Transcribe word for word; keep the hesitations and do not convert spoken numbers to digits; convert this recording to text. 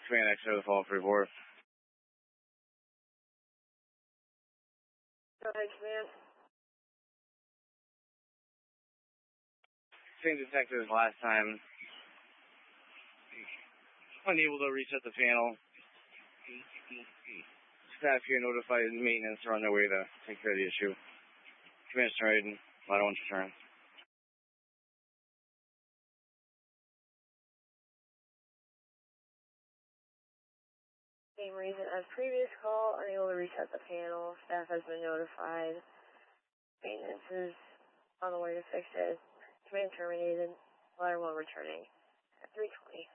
Command X to the fall three four. Go ahead, Command. Same detected as last time. Unable to reset the panel. Staff here notified maintenance are on their way to take care of the issue. Command straight, ladder one return. Same reason as previous call, unable to reset the panel. Staff has been notified. Maintenance is on the way to fix it. Command terminated. Ladder one returning at three twenty.